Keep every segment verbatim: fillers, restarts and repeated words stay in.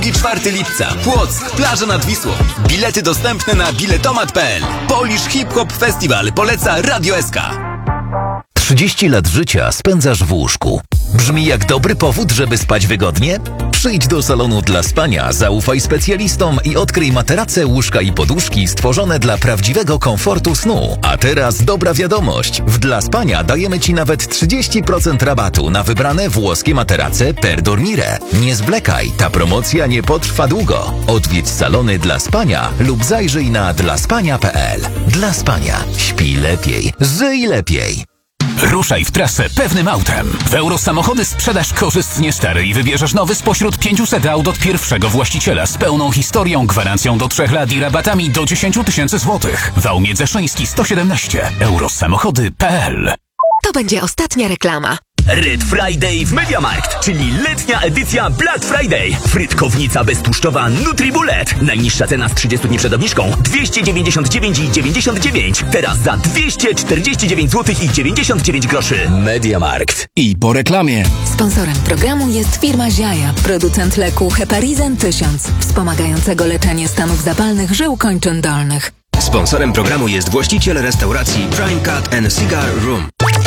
I czwartego lipca. Płock, plaża nad Wisłą. Bilety dostępne na biletomat kropka p l. Polish Hip Hop Festival poleca Radio S K. trzydzieści lat życia spędzasz w łóżku. Brzmi jak dobry powód, żeby spać wygodnie? Przyjdź do salonu dla spania, zaufaj specjalistom i odkryj materace, łóżka i poduszki stworzone dla prawdziwego komfortu snu. A teraz dobra wiadomość. W Dla Spania dajemy Ci nawet trzydzieści procent rabatu na wybrane włoskie materace per dormire. Nie zwlekaj, ta promocja nie potrwa długo. Odwiedź salony Dla Spania lub zajrzyj na dla spania kropka p l. Dla Spania. Śpi lepiej. Żyj lepiej. Ruszaj w trasę pewnym autem. W Eurosamochody sprzedaż korzystnie stary i wybierzesz nowy spośród pięciuset aut od pierwszego właściciela z pełną historią, gwarancją do trzech lat i rabatami do dziesięć tysięcy złotych. Wał Międzyszyński sto siedemnaście. Eurosamochody kropka p l. To będzie ostatnia reklama. Red Friday w MediaMarkt, czyli letnia edycja Black Friday. Frytkownica beztłuszczowa NutriBullet. Najniższa cena z trzydziestu dni przed obniżką dwieście dziewięćdziesiąt dziewięć i dziewięćdziesiąt dziewięć. Teraz za dwieście czterdzieści dziewięć złotych i dziewięćdziesiąt dziewięć groszy. MediaMarkt. I po reklamie. Sponsorem programu jest firma Ziaja, producent leku Heparizan tysiąc, wspomagającego leczenie stanów zapalnych żył kończyn dolnych. Sponsorem programu jest właściciel restauracji Prime Cut and Cigar Room.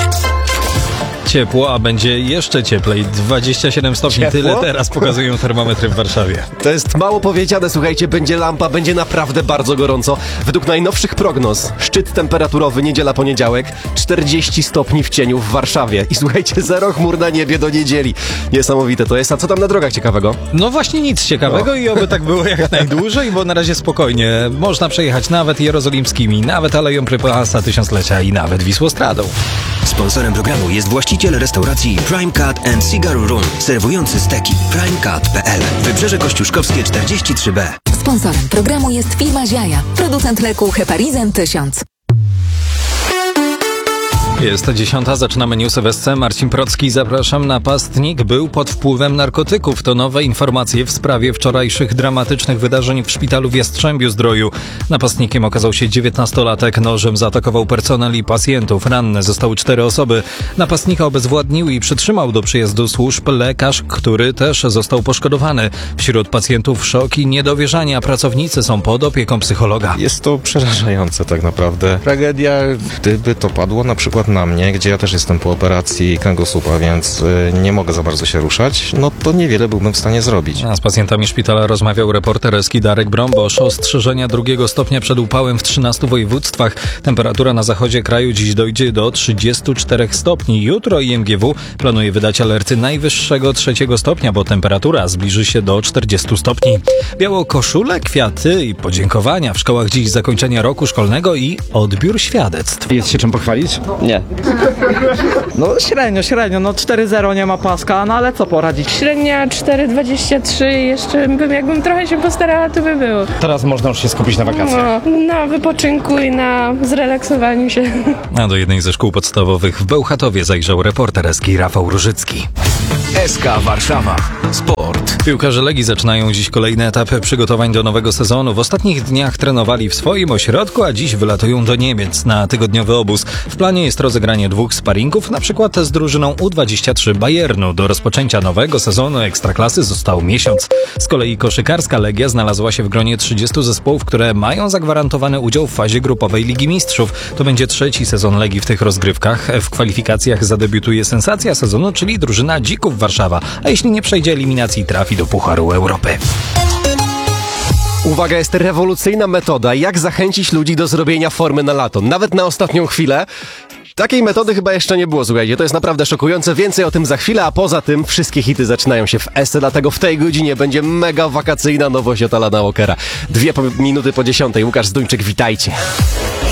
Ciepło, a będzie jeszcze cieplej. dwadzieścia siedem stopni, Ciepło? tyle teraz pokazują termometry w Warszawie. To jest mało powiedziane, słuchajcie, będzie lampa, będzie naprawdę bardzo gorąco. Według najnowszych prognoz, szczyt temperaturowy niedziela, poniedziałek, czterdzieści stopni w cieniu w Warszawie. I słuchajcie, zero chmur na niebie do niedzieli. Niesamowite to jest. A co tam na drogach ciekawego? No właśnie nic ciekawego No. i oby tak było jak najdłużej, bo na razie spokojnie. Można przejechać nawet jerozolimskimi, nawet Aleją Prypasa Tysiąclecia i nawet Wisłostradą. Sponsorem programu jest właściciel restauracji Prime Cut and Cigar Room, serwujący steki. prime cut kropka p l. Wybrzeże Kościuszkowskie czterdzieści trzy b. Sponsorem programu jest firma Ziaja, producent leku Heparizan tysiąc. Jest dziesiąta, zaczynamy newsy w S C. Marcin Procki, zapraszam. Napastnik był pod wpływem narkotyków. To nowe informacje w sprawie wczorajszych dramatycznych wydarzeń w szpitalu w Jastrzębiu-Zdroju. Napastnikiem okazał się dziewiętnastolatek. Nożem zaatakował personel i pacjentów. Ranne zostały cztery osoby. Napastnika obezwładnił i przytrzymał do przyjazdu służb lekarz, który też został poszkodowany. Wśród pacjentów szok i niedowierzanie, a pracownicy są pod opieką psychologa. Jest to przerażające tak naprawdę. Tragedia, gdyby to padło na przykład na mnie, gdzie ja też jestem po operacji kręgosłupa, więc y, nie mogę za bardzo się ruszać, no to niewiele byłbym w stanie zrobić. A z pacjentami szpitala rozmawiał reporter Eski Darek Brąbosz. Ostrzeżenia drugiego stopnia przed upałem w trzynastu województwach. Temperatura na zachodzie kraju dziś dojdzie do trzydziestu czterech stopni. Jutro I M G W planuje wydać alerty najwyższego trzeciego stopnia, bo temperatura zbliży się do czterdziestu stopni. Białą koszulę, kwiaty i podziękowania. W szkołach dziś zakończenie roku szkolnego i odbiór świadectw. Jest się czym pochwalić? Nie. No średnio, średnio, no cztery zero nie ma paska, no ale co poradzić? Średnia cztery dwadzieścia trzy, jeszcze bym, jakbym trochę się postarała, to by było. Teraz można już się skupić na wakacjach. No, na wypoczynku i na zrelaksowaniu się. A do jednej ze szkół podstawowych w Bełchatowie zajrzał reporter Eski Rafał Różycki. S K Warszawa. Sport. Piłkarze Legii zaczynają dziś kolejny etap przygotowań do nowego sezonu. W ostatnich dniach trenowali w swoim ośrodku, a dziś wylatują do Niemiec na tygodniowy obóz. W planie jest rozegranie dwóch sparingów, na przykład z drużyną U dwadzieścia trzy Bayernu. Do rozpoczęcia nowego sezonu Ekstraklasy został miesiąc. Z kolei koszykarska Legia znalazła się w gronie trzydziestu zespołów, które mają zagwarantowany udział w fazie grupowej Ligi Mistrzów. To będzie trzeci sezon Legii w tych rozgrywkach. W kwalifikacjach zadebiutuje sensacja sezonu, czyli drużyna Dzików Warszawa. A jeśli nie przejdzie eliminacji, trafi do Pucharu Europy. Uwaga, jest rewolucyjna metoda, jak zachęcić ludzi do zrobienia formy na lato. Nawet na ostatnią chwilę. Takiej metody chyba jeszcze nie było, słuchajcie, to jest naprawdę szokujące. Więcej o tym za chwilę, a poza tym wszystkie hity zaczynają się w S E, dlatego w tej godzinie będzie mega wakacyjna nowość od Alana Walkera. Dwie po, minuty po dziesiątej. Łukasz Zduńczyk, witajcie.